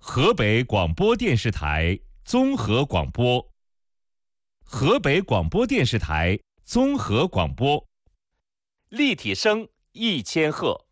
河北广播电视台综合广播，河北广播电视台综合广播，立体声1000赫。